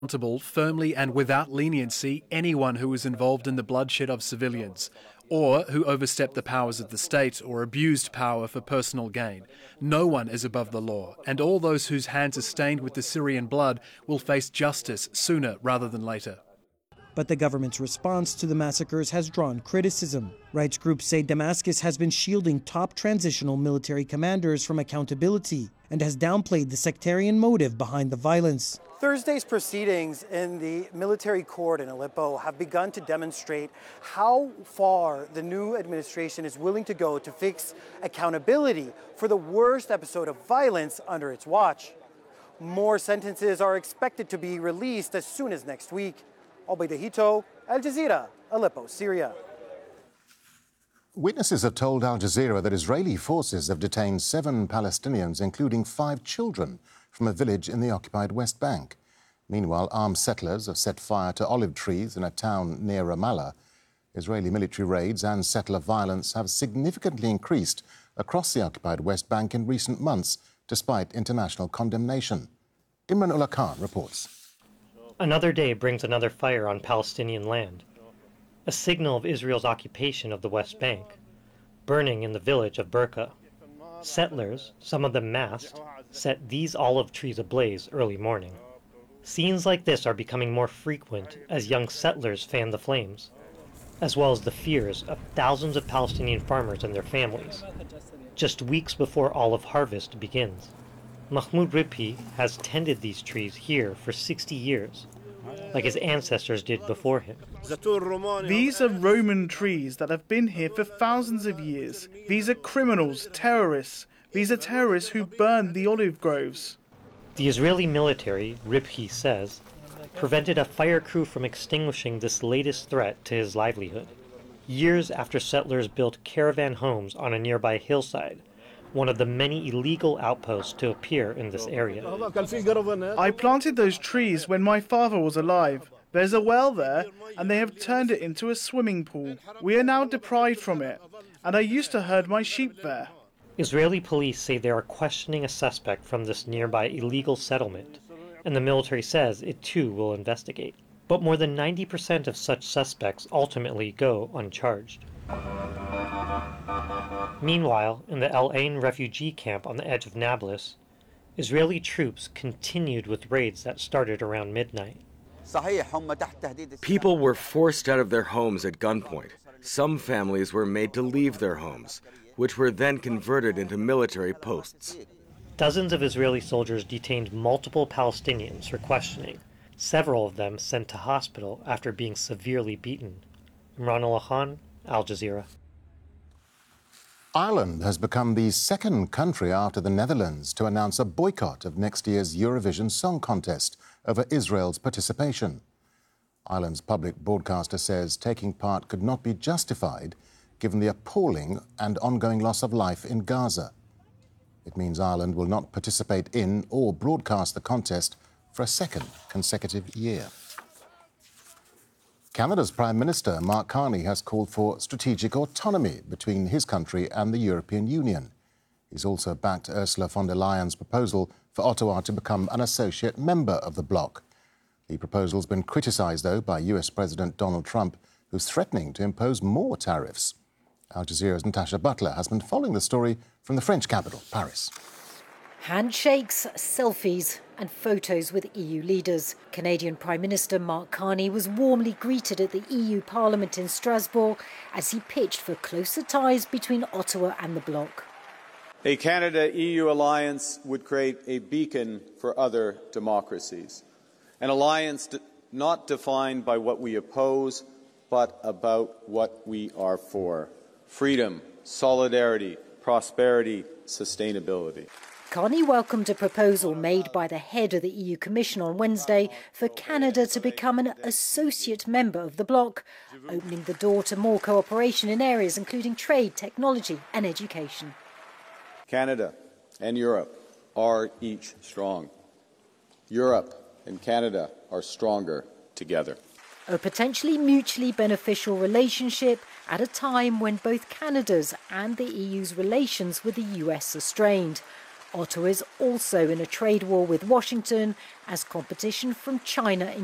Accountable firmly and without leniency anyone who was involved in the bloodshed of civilians, or who overstepped the powers of the state or abused power for personal gain. No one is above the law, and all those whose hands are stained with the Syrian blood will face justice sooner rather than later. But the government's response to the massacres has drawn criticism. Rights groups say Damascus has been shielding top transitional military commanders from accountability and has downplayed the sectarian motive behind the violence. Thursday's proceedings in the military court in Aleppo have begun to demonstrate how far the new administration is willing to go to fix accountability for the worst episode of violence under its watch. More sentences are expected to be released as soon as next week. Albayda Hito, Al Jazeera, Aleppo, Syria. Witnesses have told Al Jazeera that Israeli forces have detained 7 Palestinians, including 5 children, from a village in the occupied West Bank. Meanwhile, armed settlers have set fire to olive trees in a town near Ramallah. Israeli military raids and settler violence have significantly increased across the occupied West Bank in recent months, despite international condemnation. Imran Ullah Khan reports. Another day brings another fire on Palestinian land, a signal of Israel's occupation of the West Bank, burning in the village of Burqa. Settlers, some of them masked, set these olive trees ablaze early morning. Scenes like this are becoming more frequent as young settlers fan the flames, as well as the fears of thousands of Palestinian farmers and their families, just weeks before olive harvest begins. Mahmoud Ribhi has tended these trees here for 60 years, like his ancestors did before him. These are Roman trees that have been here for thousands of years. These are criminals, terrorists. These are terrorists who burned the olive groves. The Israeli military, Ribhi says, prevented a fire crew from extinguishing this latest threat to his livelihood, years after settlers built caravan homes on a nearby hillside, one of the many illegal outposts to appear in this area. I planted those trees when my father was alive. There's a well there, and they have turned it into a swimming pool. We are now deprived from it, and I used to herd my sheep there. Israeli police say they are questioning a suspect from this nearby illegal settlement, and the military says it too will investigate. But more than 90% of such suspects ultimately go uncharged. Meanwhile, in the El Ain refugee camp on the edge of Nablus, Israeli troops continued with raids that started around midnight. People were forced out of their homes at gunpoint. Some families were made to leave their homes, which were then converted into military posts. Dozens of Israeli soldiers detained multiple Palestinians for questioning, several of them sent to hospital after being severely beaten. Imran Ullah Khan, Al Jazeera. Ireland has become the second country after the Netherlands to announce a boycott of next year's Eurovision Song Contest over Israel's participation. Ireland's public broadcaster says taking part could not be justified given the appalling and ongoing loss of life in Gaza. It means Ireland will not participate in or broadcast the contest for a second consecutive year. Canada's Prime Minister, Mark Carney, has called for strategic autonomy between his country and the European Union. He's also backed Ursula von der Leyen's proposal for Ottawa to become an associate member of the bloc. The proposal's been criticised, though, by US President Donald Trump, who's threatening to impose more tariffs. Al Jazeera's Natasha Butler has been following the story from the French capital, Paris. Handshakes, selfies and photos with EU leaders. Canadian Prime Minister Mark Carney was warmly greeted at the EU Parliament in Strasbourg as he pitched for closer ties between Ottawa and the bloc. A Canada-EU alliance would create a beacon for other democracies. An alliance not defined by what we oppose, but about what we are for. Freedom, solidarity, prosperity, sustainability. Carney welcomed a proposal made by the head of the EU Commission on Wednesday for Canada to become an associate member of the bloc, opening the door to more cooperation in areas including trade, technology and education. Canada and Europe are each strong. Europe and Canada are stronger together. A potentially mutually beneficial relationship at a time when both Canada's and the EU's relations with the US are strained. Ottawa is also in a trade war with Washington as competition from China